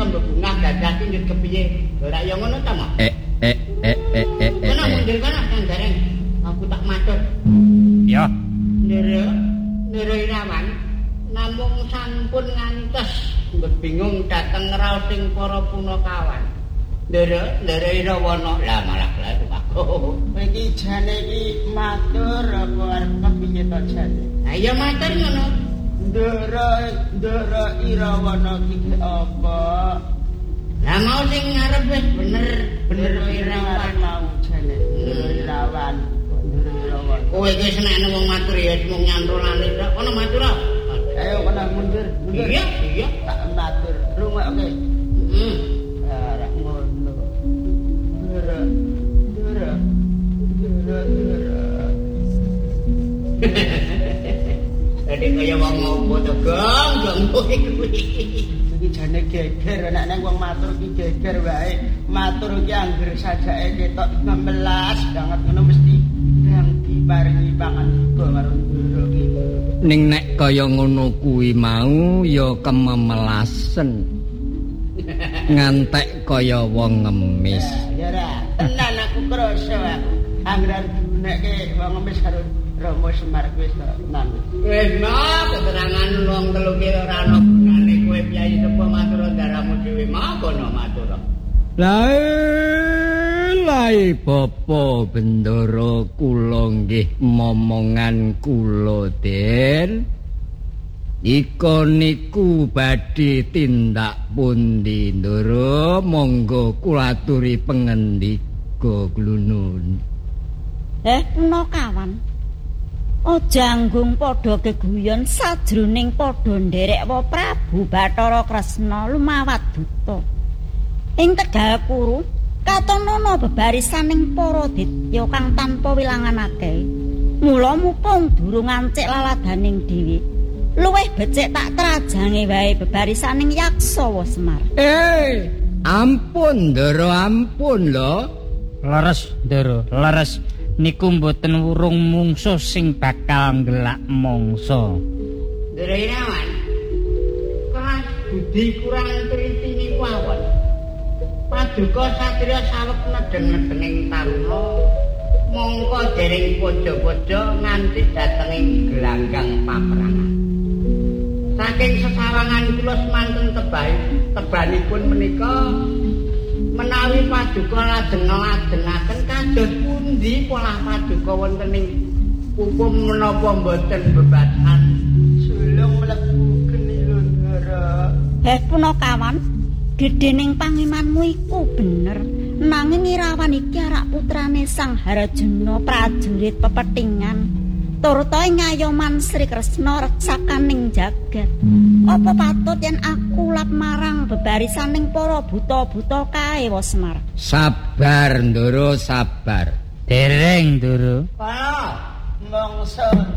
bebungah dadah tinjut kepiye. Ora ya ngono ta, Mak? Kono mundur kono Kang Gareng. Aku tak matur. Ya. Ndara Irawan namung sampun ngantos bingung dateng ngraosing para punakawan. Ndara Irawana lah malah kelar aku. Iki jane iki matur apa arep kepiye to jane? Ha ya matur ngono. Ndara Irawana iki apa? Lah mau sing ngarep wis bener Irawan mau jane. Irawan. Kowe iki senenge wong matur ya mung nyantolane tok. Kono matur. Ayo kono mundur. Iya. Tak matur. Rungokke. Arek ngono. Ndara. Dadi kaya wong ngopo to, Gong kowe kuwi. Iki jane geger nek nang wong matur iki geger wae. Matur iki anggere sajake ketok 16 banget ngono mesti ndang diparingi pangan uga karo ndoro iki. Ning nek kaya ngono kuwi mau ya kememelasen. Ngantek kaya wong ngemis. Ya ora, tenan aku krasa aku. Angger dinekke wong ngemis karo Romo Semar wis tenan. Wis no, keterangan wong telu ki ora ana gunane kowe piyai sepo matur ndaramu dhewe mangkono matur. Lai Bapa Bendara kula nggih momongan kula Den. Iko niku badhe tindak pundi Ndara monggo kula aturi pangendika glunun. Punakawan. Aja anggung padha geguyon sajroning padha nderek wa Prabu Bathara Kresna lumawat duta. Ing Tegal Kuru katonana bebarisaning para ditya kang tanpa wilangan akeh. Mula mupung durung ancik laladaning dhewe. Luwih becik tak trajange wae bebarisaning Yaksawa Semar. Ampun Ndara, ampun lho. Leres Ndara, leres. Niku mboten wurung mungsuh sing bakal ngelak mangsa. Ndara Irawan. Keras budi kurang teliti niku awon. Paduka satriya saweg nedeng-nedenging taruna mongko dereng padha-padha nganti datenging gelanggang paperangan. Saking sesawangan kula semanten tebanipun menika menawi paduka lajeng-lajengaken kados pundi polah paduka wonten ing hukum menapa mboten bebasan Sulung mlebu geni lho Ndara. Punakawan, gedhening pangimanmu iku bener. Nanging Irawan iki arak putrane Sang Harjuna prajurit pepethingan. Turta ing ngayoman Sri Kresna reksakaning jagat. Apa patut yen aku lap marang bebarisaning para buta-buta kae wa Semar? Sabar Ndara, sabar. Dereng Ndara. Kono mangsa